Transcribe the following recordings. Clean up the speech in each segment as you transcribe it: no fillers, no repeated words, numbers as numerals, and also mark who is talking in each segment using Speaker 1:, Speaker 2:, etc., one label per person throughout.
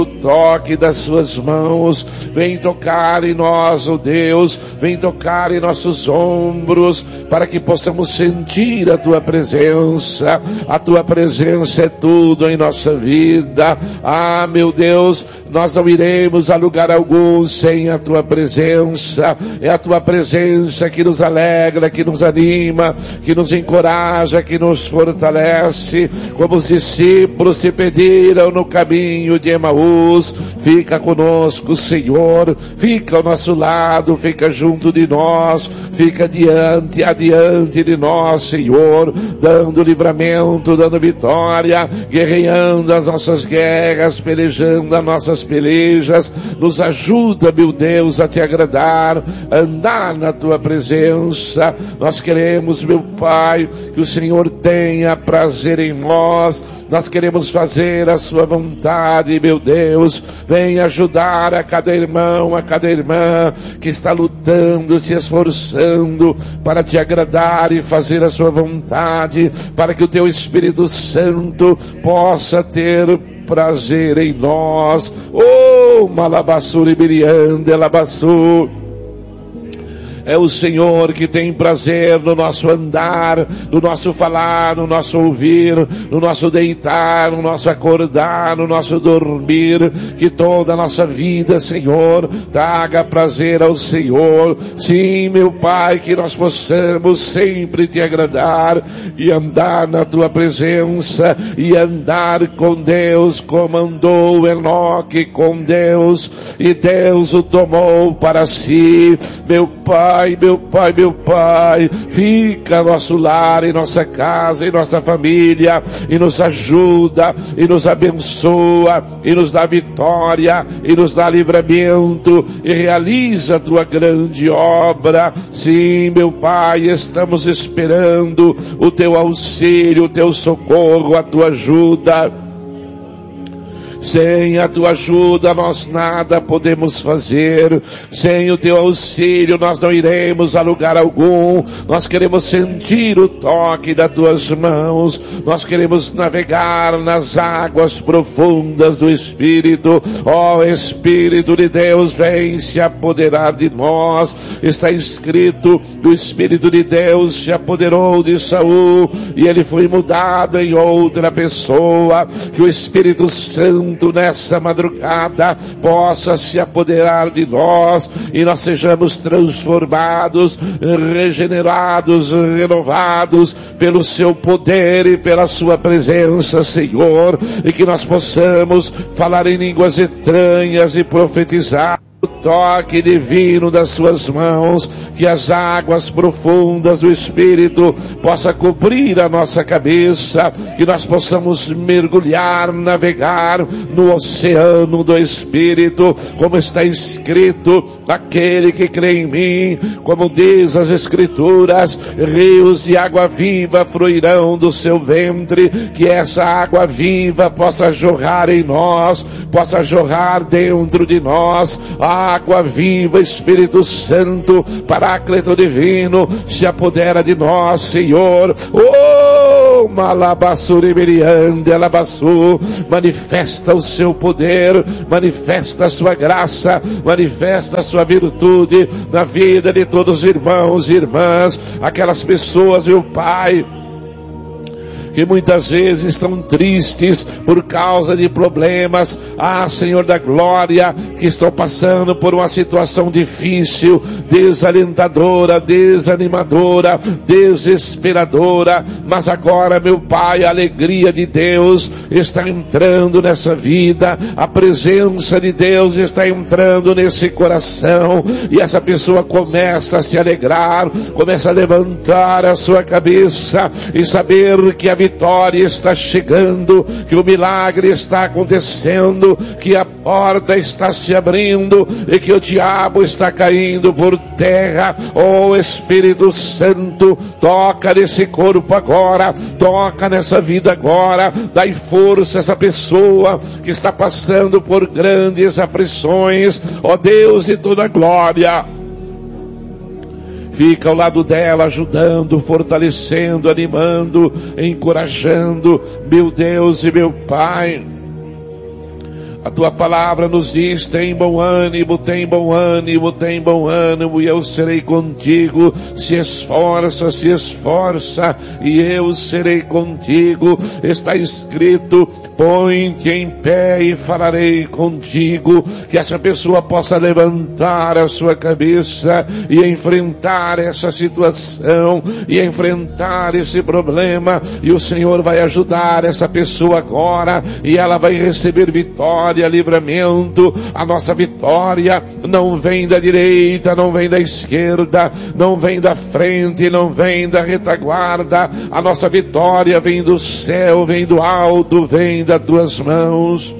Speaker 1: o toque das suas mãos. Vem tocar em nós, ó Deus, vem tocar em nossos ombros, para que possamos sentir a tua presença. A tua presença é tudo em nossa vida. Ah, meu Deus, nós não iremos a lugar algum sem a tua presença. É a tua presença que nos alegra, que nos anima, que nos encoraja, que nos fortalece. Como os discípulos te pediram no caminho de Emaús, fica conosco, Senhor, fica ao nosso lado, fica junto de nós, fica adiante de nós, Senhor, dando livramento, dando vitória, guerreando as nossas guerras, pelejando as nossas pelejas. Nos ajuda, meu Deus, a te agradar, andar na tua presença. Nós queremos, meu Pai, que o Senhor tenha prazer em nós. Nós queremos fazer a sua vontade, meu Deus. Vem ajudar a cada irmão, a cada irmã que está lutando, se esforçando para te agradar e fazer a sua vontade, para que o teu Espírito Santo possa ter prazer em nós. Oh, Malabassuri Biriande, Labassu. É o Senhor que tem prazer no nosso andar, no nosso falar, no nosso ouvir, no nosso deitar, no nosso acordar, no nosso dormir. Que toda a nossa vida, Senhor, traga prazer ao Senhor. Sim, meu Pai, que nós possamos sempre te agradar e andar na tua presença e andar com Deus, como andou Enoque com Deus, e Deus o tomou para si. Meu Pai, meu Pai, meu Pai, fica ao nosso lar, em nossa casa, em nossa família, e nos ajuda, e nos abençoa, e nos dá vitória, e nos dá livramento, e realiza a tua grande obra. Sim, meu Pai, estamos esperando o teu auxílio, o teu socorro, a tua ajuda. Sem a tua ajuda nós nada podemos fazer. Sem o teu auxílio nós não iremos a lugar algum. Nós queremos sentir o toque das tuas mãos. Nós queremos navegar nas águas profundas do Espírito. Ó Espírito de Deus, vem se apoderar de nós. Está escrito: o Espírito de Deus se apoderou de Saul e ele foi mudado em outra pessoa. Que o Espírito Santo nessa madrugada possa se apoderar de nós e nós sejamos transformados, regenerados, renovados pelo seu poder e pela sua presença, Senhor, e que nós possamos falar em línguas estranhas e profetizar o toque divino das suas mãos, que as águas profundas do Espírito possa cobrir a nossa cabeça, que nós possamos mergulhar, navegar no oceano do Espírito, como está escrito: aquele que crê em mim, como diz as Escrituras, rios de água viva fluirão do seu ventre. Que essa água viva possa jorrar em nós, possa jorrar dentro de nós. Água viva, Espírito Santo, Paráclito divino, se apodera de nós, Senhor. Oh, Malabassuri Biriande, Alabassu, manifesta o seu poder, manifesta a sua graça, manifesta a sua virtude na vida de todos os irmãos e irmãs, aquelas pessoas, meu Pai, que muitas vezes estão tristes por causa de problemas, Senhor da glória, que estão passando por uma situação difícil, desalentadora, desanimadora, desesperadora, mas agora, meu Pai, a alegria de Deus está entrando nessa vida, a presença de Deus está entrando nesse coração, e essa pessoa começa a se alegrar, começa a levantar a sua cabeça e saber que a vitória está chegando, que o milagre está acontecendo, que a porta está se abrindo e que o diabo está caindo por terra. Oh Espírito Santo, toca nesse corpo agora, toca nessa vida agora, dai força a essa pessoa que está passando por grandes aflições. Ó Deus de toda glória, fica ao lado dela, ajudando, fortalecendo, animando, encorajando, meu Deus e meu Pai. A tua palavra nos diz, tem bom ânimo, tem bom ânimo, tem bom ânimo, e eu serei contigo. Se esforça, e eu serei contigo. Está escrito, põe-te em pé e falarei contigo. Que essa pessoa possa levantar a sua cabeça e enfrentar essa situação, e enfrentar esse problema, e o Senhor vai ajudar essa pessoa agora, e ela vai receber vitória, livramento. A nossa vitória não vem da direita, não vem da esquerda, não vem da frente, não vem da retaguarda. A nossa vitória vem do céu, vem do alto, vem das tuas mãos.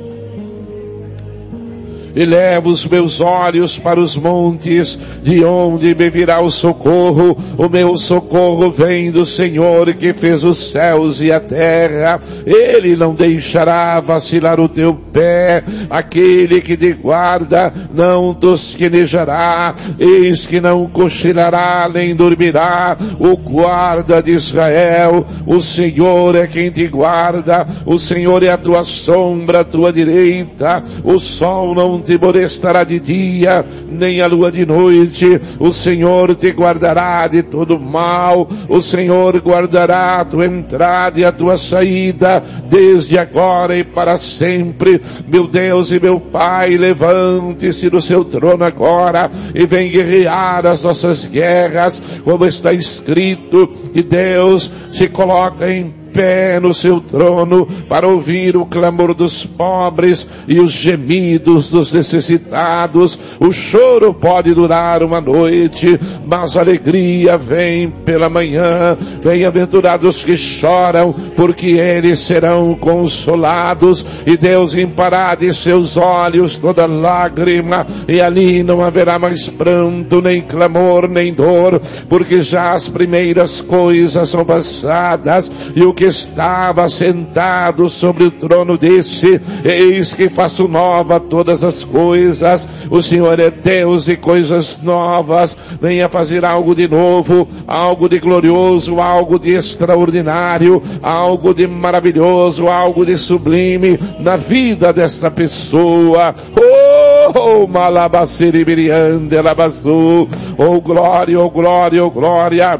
Speaker 1: Eleva os meus olhos para os montes, de onde me virá o socorro. O meu socorro vem do Senhor, que fez os céus e a terra. Ele não deixará vacilar o teu pé. Aquele que te guarda não tosquenejará. Eis que não cochilará nem dormirá o guarda de Israel. O Senhor é quem te guarda. O Senhor é a tua sombra, a tua direita. O sol não te molestará de dia, nem a lua de noite. O Senhor te guardará de todo mal. O Senhor guardará a tua entrada e a tua saída, desde agora e para sempre. Meu Deus e meu Pai, levante-se do seu trono agora e vem guerrear as nossas guerras, como está escrito, que Deus se coloca em pé no seu trono para ouvir o clamor dos pobres e os gemidos dos necessitados. O choro pode durar uma noite, mas a alegria vem pela manhã. Bem-aventurados que choram, porque eles serão consolados. E Deus limpará de seus olhos toda lágrima, e ali não haverá mais pranto, nem clamor, nem dor, porque já as primeiras coisas são passadas. E o que estava sentado sobre o trono disse, eis que faço nova todas as coisas. O Senhor é Deus e coisas novas. Venha fazer algo de novo, algo de glorioso, algo de extraordinário, algo de maravilhoso, algo de sublime na vida desta pessoa. Oh, malabaciri biriande labazu. Oh glória, oh glória, oh glória.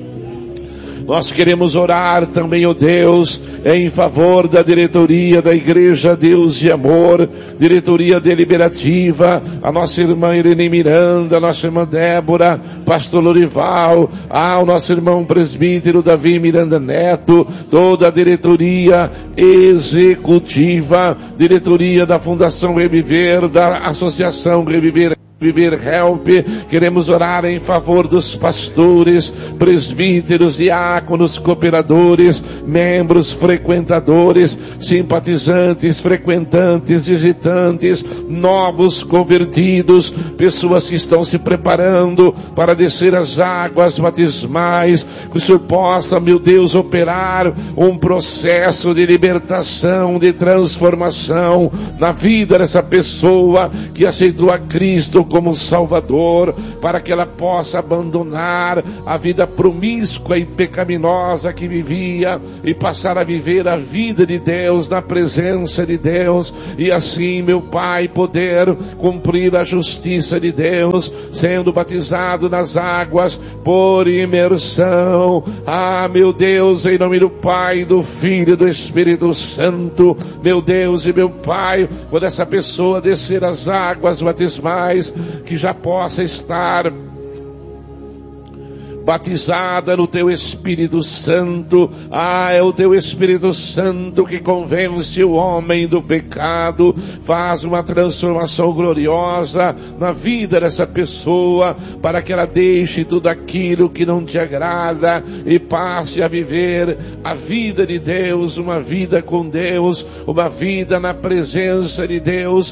Speaker 1: Nós queremos orar também, ó Deus, em favor da diretoria da Igreja Deus de Amor, diretoria deliberativa, a nossa irmã Irene Miranda, a nossa irmã Débora, pastor Lorival, o nosso irmão presbítero Davi Miranda Neto, toda a diretoria executiva, diretoria da Fundação Reviver, da Associação Reviver Help. Queremos orar em favor dos pastores, presbíteros, diáconos, cooperadores, membros, frequentadores, simpatizantes, frequentantes, visitantes, novos convertidos, pessoas que estão se preparando para descer as águas batismais. Que o Senhor possa, meu Deus, operar um processo de libertação, de transformação na vida dessa pessoa que aceitou a Cristo como Salvador, para que ela possa abandonar a vida promíscua e pecaminosa que vivia e passar a viver a vida de Deus, na presença de Deus, e assim, meu Pai, poder cumprir a justiça de Deus, sendo batizado nas águas por imersão. Meu Deus, em nome do Pai, do Filho e do Espírito Santo, meu Deus e meu Pai, quando essa pessoa descer as águas batismais, que já possa estar batizada no teu Espírito Santo. É o teu Espírito Santo que convence o homem do pecado, faz uma transformação gloriosa na vida dessa pessoa, para que ela deixe tudo aquilo que não te agrada e passe a viver a vida de Deus, uma vida com Deus, uma vida na presença de Deus,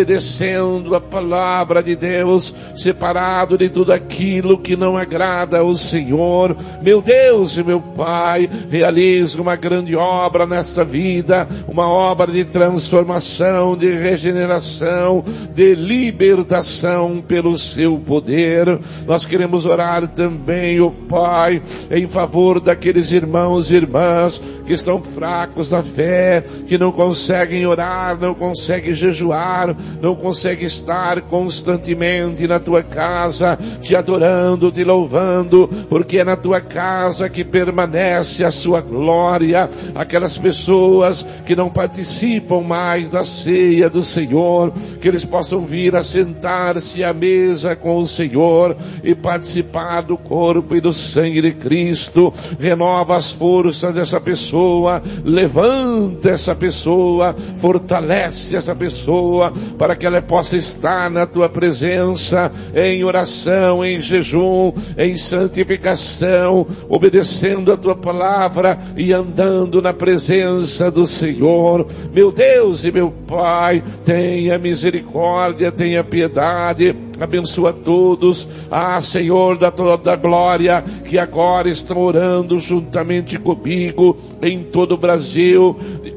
Speaker 1: obedecendo a palavra de Deus, separado de tudo aquilo que não agrada ao o Senhor. Meu Deus e meu Pai, realiza uma grande obra nesta vida, uma obra de transformação, de regeneração, de libertação pelo seu poder. Nós queremos orar também, ó Pai, em favor daqueles irmãos e irmãs que estão fracos na fé, que não conseguem orar, não conseguem jejuar, não conseguem estar constantemente na tua casa, te adorando, te louvando, porque é na tua casa que permanece a sua glória. Aquelas pessoas que não participam mais da ceia do Senhor, que eles possam vir a sentar-se à mesa com o Senhor e participar do corpo e do sangue de Cristo. Renova as forças dessa pessoa, levanta essa pessoa, fortalece essa pessoa, para que ela possa estar na tua presença, em oração, em jejum, em santificação, obedecendo a tua palavra e andando na presença do Senhor. Meu Deus e meu Pai, tenha misericórdia, tenha piedade, abençoa todos, Senhor da glória, que agora estão orando juntamente comigo em todo o Brasil,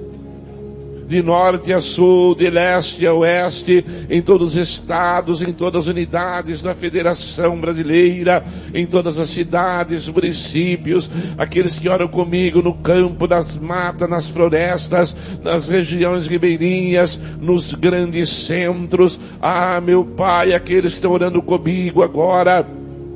Speaker 1: de norte a sul, de leste a oeste, em todos os estados, em todas as unidades da Federação Brasileira, em todas as cidades, municípios, aqueles que oram comigo no campo, nas matas, nas florestas, nas regiões ribeirinhas, nos grandes centros. Meu Pai, aqueles que estão orando comigo agora,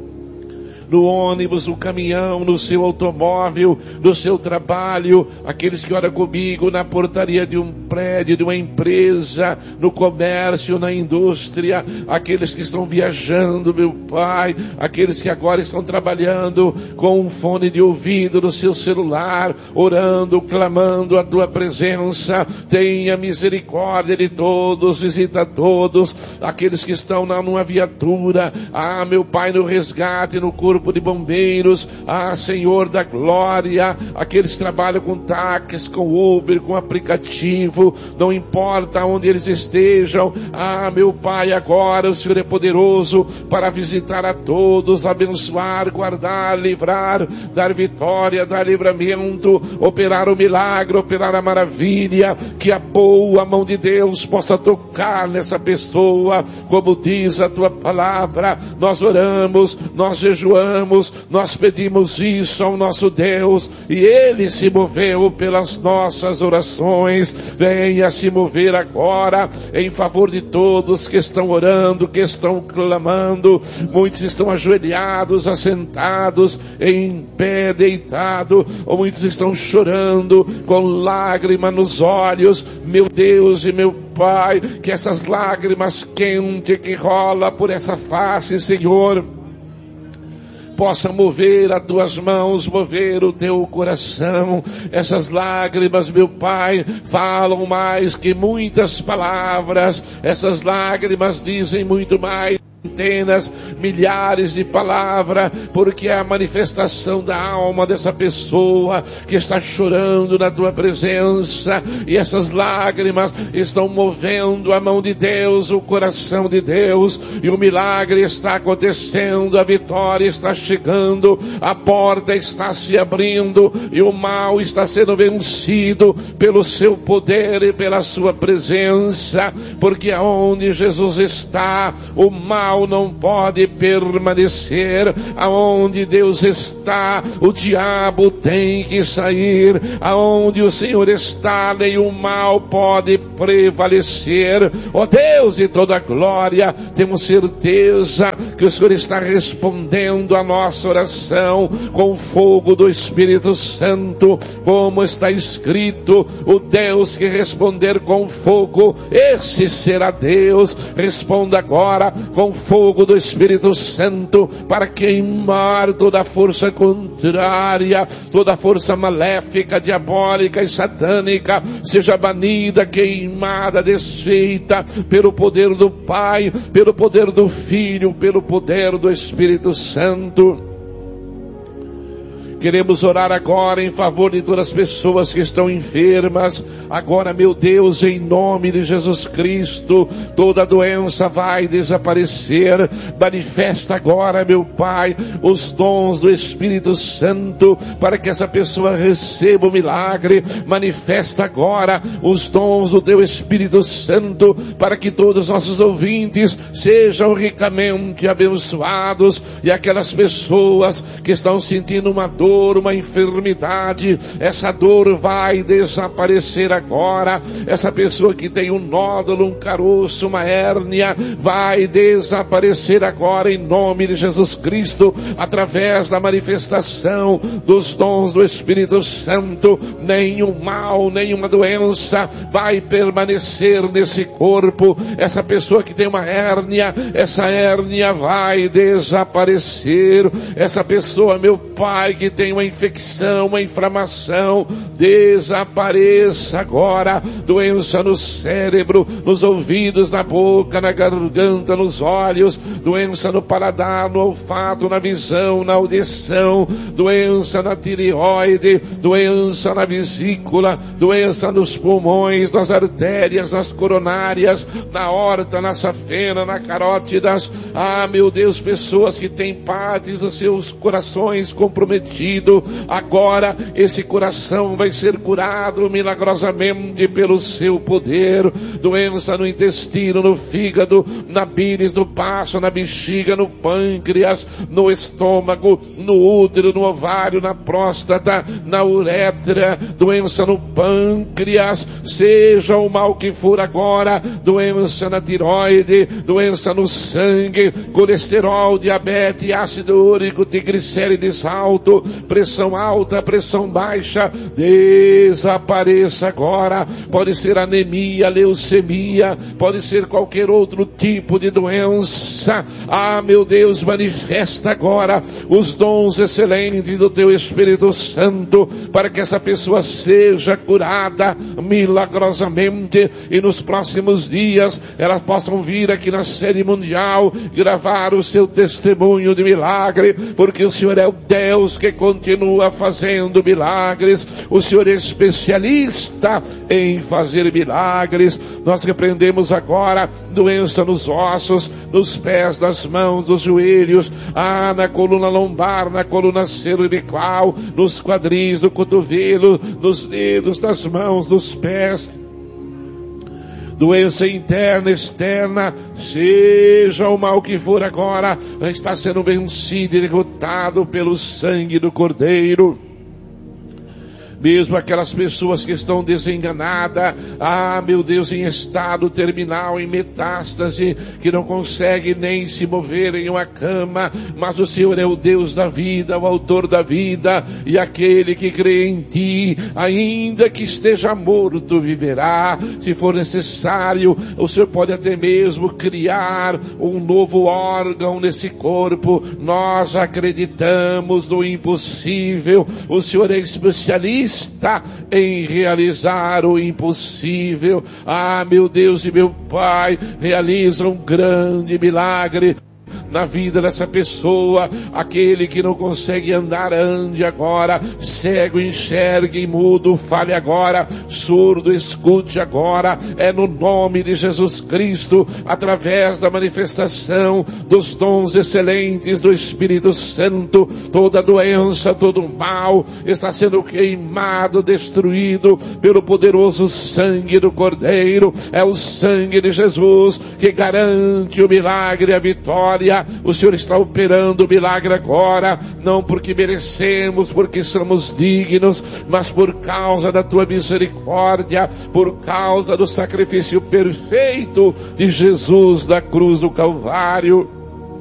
Speaker 1: no ônibus, no caminhão, no seu automóvel, no seu trabalho, aqueles que oram comigo na portaria de um prédio, de uma empresa, no comércio, na indústria, aqueles que estão viajando, meu Pai, aqueles que agora estão trabalhando com um fone de ouvido no seu celular, orando, clamando a tua presença. Tenha misericórdia de todos, visita todos, aqueles que estão numa viatura, meu Pai, no resgate, no corpo de bombeiros, Senhor da glória, aqueles que trabalham com táxis, com Uber, com aplicativo, não importa onde eles estejam, meu Pai, agora o Senhor é poderoso para visitar a todos, abençoar, guardar, livrar, dar vitória, dar livramento, operar o milagre, operar a maravilha, que a boa mão de Deus possa tocar nessa pessoa, como diz a tua palavra. Nós oramos, nós jejuamos, nós pedimos isso ao nosso Deus, e Ele se moveu pelas nossas orações. Venha se mover agora em favor de todos que estão orando, que estão clamando. Muitos estão ajoelhados, assentados, em pé, deitado, ou muitos estão chorando com lágrima nos olhos. Meu Deus e meu Pai, que essas lágrimas quentes que rolam por essa face, Senhor, possa mover as tuas mãos, mover o teu coração. Essas lágrimas, meu Pai, falam mais que muitas palavras. Essas lágrimas dizem muito mais, centenas, milhares de palavras, porque é a manifestação da alma dessa pessoa que está chorando na tua presença, e essas lágrimas estão movendo a mão de Deus, o coração de Deus, e o milagre está acontecendo, a vitória está chegando, a porta está se abrindo, e o mal está sendo vencido pelo seu poder e pela sua presença, porque aonde Jesus está, o mal não pode permanecer. Aonde Deus está, o diabo tem que sair. Aonde o Senhor está, nenhum mal pode prevalecer. Ó Deus de toda glória, temos certeza que o Senhor está respondendo a nossa oração com o fogo do Espírito Santo, como está escrito: o Deus que responder com fogo, esse será Deus. Responda agora com fogo do Espírito Santo, para queimar toda força contrária, toda força maléfica, diabólica e satânica, seja banida, queimada, desfeita, pelo poder do Pai, pelo poder do Filho, pelo poder do Espírito Santo. Queremos orar agora em favor de todas as pessoas que estão enfermas. Agora, meu Deus, em nome de Jesus Cristo, toda doença vai desaparecer. Manifesta agora, meu Pai, os dons do Espírito Santo para que essa pessoa receba o milagre. Manifesta agora os dons do teu Espírito Santo para que todos os nossos ouvintes sejam ricamente abençoados, e aquelas pessoas que estão sentindo uma dor, uma enfermidade, essa dor vai desaparecer agora. Essa pessoa que tem um nódulo, um caroço, uma hérnia, vai desaparecer agora em nome de Jesus Cristo, através da manifestação dos dons do Espírito Santo. Nenhum mal, nenhuma doença vai permanecer nesse corpo. Essa pessoa que tem uma hérnia, essa hérnia vai desaparecer. Essa pessoa, meu Pai, que tem uma infecção, uma inflamação, desapareça agora. Doença no cérebro, nos ouvidos, na boca, na garganta, nos olhos, doença no paladar, no olfato, na visão, na audição, doença na tireoide, doença na vesícula, doença nos pulmões, nas artérias, nas coronárias, na aorta, na safena, na carótidas. Meu Deus, pessoas que têm partes dos seus corações comprometidos, agora esse coração vai ser curado milagrosamente pelo seu poder. Doença no intestino, no fígado, na bílis, no baço, na bexiga, no pâncreas, no estômago, no útero, no ovário, na próstata, na uretra, doença no pâncreas, seja o mal que for agora, doença na tiroide, doença no sangue, colesterol, diabetes, ácido úrico, triglicérides alto, pressão alta, pressão baixa, desapareça agora. Pode ser anemia, leucemia, pode ser qualquer outro tipo de doença. Meu Deus, manifesta agora os dons excelentes do teu Espírito Santo para que essa pessoa seja curada milagrosamente, e nos próximos dias elas possam vir aqui na série mundial gravar o seu testemunho de milagre, porque o Senhor é o Deus que continua fazendo milagres. O Senhor é especialista em fazer milagres. Nós repreendemos agora doença nos ossos, nos pés, nas mãos, nos joelhos, na coluna lombar, na coluna cervical, nos quadris, no cotovelo, nos dedos, nas mãos, nos pés. Doença interna, externa, seja o mal que for agora, está sendo vencido e derrotado pelo sangue do Cordeiro. Mesmo aquelas pessoas que estão desenganadas, meu Deus, em estado terminal, em metástase, que não conseguem nem se mover em uma cama, mas o Senhor é o Deus da vida, o autor da vida, e aquele que crê em ti, ainda que esteja morto, viverá. Se for necessário, o Senhor pode até mesmo criar um novo órgão nesse corpo. Nós acreditamos no impossível. O Senhor é especialista em realizar o impossível. Meu Deus e meu Pai, realiza um grande milagre na vida dessa pessoa. Aquele que não consegue andar, ande agora. Cego, enxergue, mudo, fale agora. Surdo, escute agora. É no nome de Jesus Cristo, através da manifestação dos dons excelentes do Espírito Santo, toda doença, todo mal está sendo queimado, destruído pelo poderoso sangue do Cordeiro. É o sangue de Jesus que garante o milagre e a vitória. O Senhor está operando o milagre agora, não porque merecemos, porque somos dignos, mas por causa da tua misericórdia, por causa do sacrifício perfeito de Jesus na cruz do Calvário.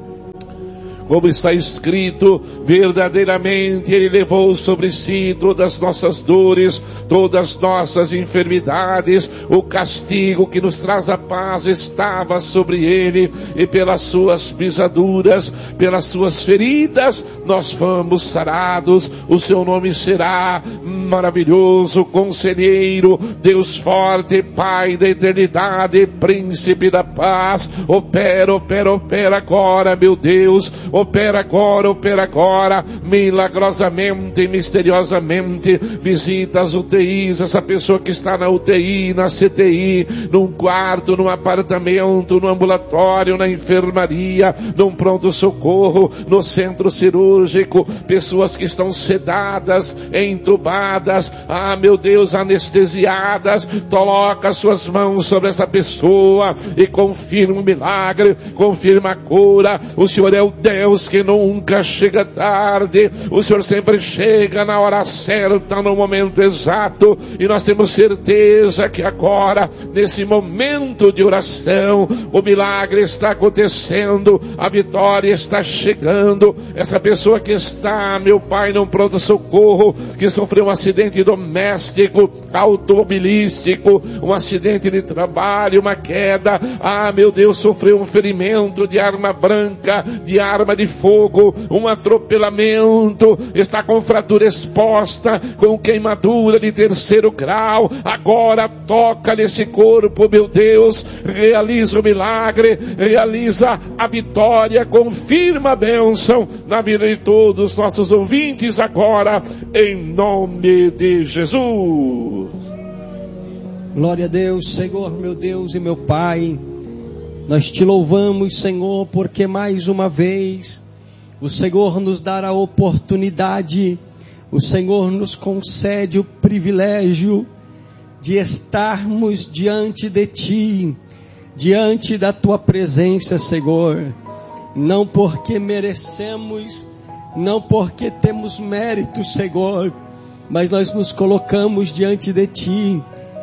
Speaker 1: Como está escrito, verdadeiramente Ele levou sobre si todas as nossas dores, todas as nossas enfermidades. O castigo que nos traz a paz estava sobre Ele, e pelas suas pisaduras, pelas suas feridas, nós fomos sarados. O seu nome será maravilhoso, Conselheiro, Deus forte, Pai da eternidade, Príncipe da paz. Opera agora, meu Deus. opera agora, milagrosamente e misteriosamente, visita as UTIs, essa pessoa que está na UTI, na CTI, num quarto, num apartamento, no ambulatório, na enfermaria, num pronto-socorro, no centro cirúrgico, pessoas que estão sedadas, entubadas, meu Deus, anestesiadas, coloca suas mãos sobre essa pessoa e confirma o milagre, confirma a cura. O Senhor é o Deus que nunca chega tarde, o Senhor sempre chega na hora certa, no momento exato, e nós temos certeza que agora, nesse momento de oração, o milagre está acontecendo, a vitória está chegando. Essa pessoa que está, meu Pai, num pronto-socorro, que sofreu um acidente doméstico, automobilístico, um acidente de trabalho, uma queda, meu Deus, sofreu um ferimento de arma branca, de arma de fogo, um atropelamento, está com fratura exposta, com queimadura de 3º grau, agora toca nesse corpo, meu Deus, realiza o milagre, realiza a vitória, confirma a bênção na vida de todos os nossos ouvintes agora, em nome de Jesus.
Speaker 2: Glória a Deus, Senhor, meu Deus e meu Pai. Nós te louvamos, Senhor, porque mais uma vez o Senhor nos dá a oportunidade, o Senhor nos concede o privilégio de estarmos diante de Ti, diante da Tua presença, Senhor. Não porque merecemos, não porque temos mérito, Senhor, mas nós nos colocamos diante de Ti,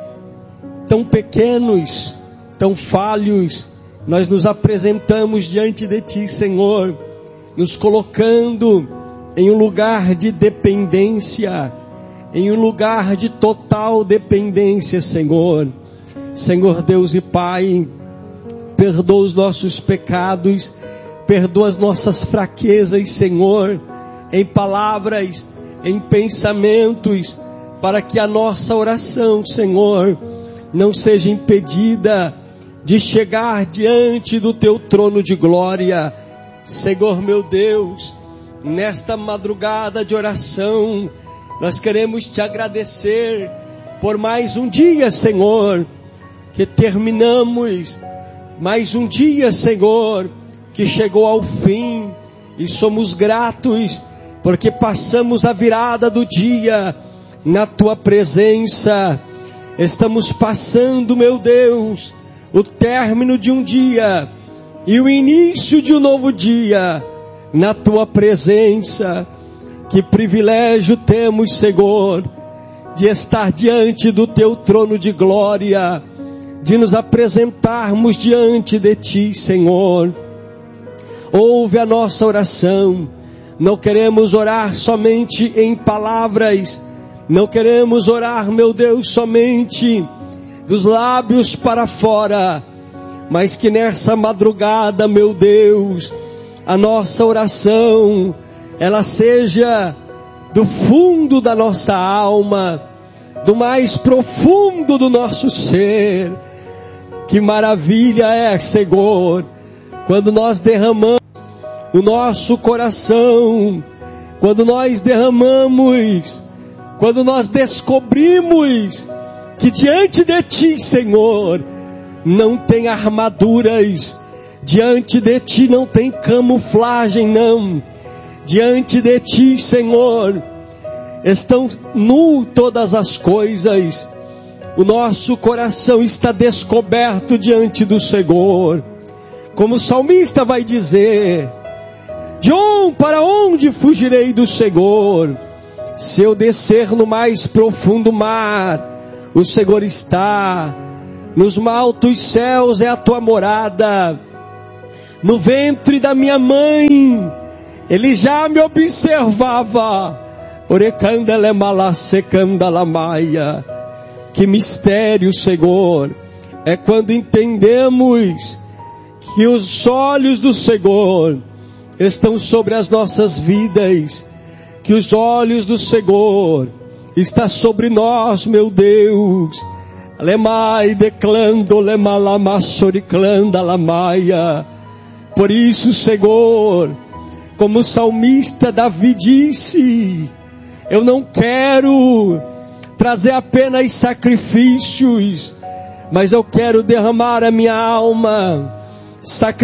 Speaker 2: tão pequenos, tão falhos, nós nos apresentamos diante de Ti, Senhor, nos colocando em um lugar de dependência, em um lugar de total dependência, Senhor. Senhor Deus e Pai, perdoa os nossos pecados, perdoa as nossas fraquezas, Senhor, em palavras, em pensamentos, para que a nossa oração, Senhor, não seja impedida de chegar diante do Teu trono de glória. Senhor meu Deus, nesta madrugada de oração, nós queremos Te agradecer por mais um dia, Senhor, que terminamos, mais um dia, Senhor, que chegou ao fim, e somos gratos, porque passamos a virada do dia na Tua presença. Estamos passando, meu Deus, o término de um dia e o início de um novo dia na Tua presença. Que privilégio temos, Senhor, de estar diante do Teu trono de glória, de nos apresentarmos diante de Ti, Senhor. Ouve a nossa oração. Não queremos orar somente em palavras, não queremos orar, meu Deus, somente dos lábios para fora, mas que nessa madrugada, meu Deus, a nossa oração, ela seja do fundo da nossa alma, do mais profundo do nosso ser. Que maravilha é, Senhor, quando nós derramamos o nosso coração, quando nós derramamos, quando nós descobrimos que diante de Ti, Senhor, não tem armaduras, diante de Ti não tem camuflagem, não. Diante de Ti, Senhor, estão nu todas as coisas. O nosso coração está descoberto diante do Senhor. Como o salmista vai dizer: para onde fugirei do Senhor? Se eu descer no mais profundo mar, o Senhor está. Nos altos céus é a Tua morada. No ventre da minha mãe, Ele já me observava. Que mistério, Senhor, é quando entendemos que os olhos do Senhor estão sobre as nossas vidas, que os olhos do Senhor estão sobre nós, meu Deus. Por isso, Senhor, Como o salmista Davi disse: eu não quero trazer apenas sacrifícios, mas eu quero derramar a minha alma,